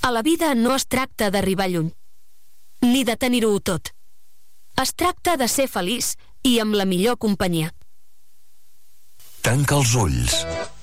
A la vida no es tracta d'arribar lluny, ni de tenir-ho tot. Es tracta de ser feliç i amb la millor companyia. Tanca els ulls.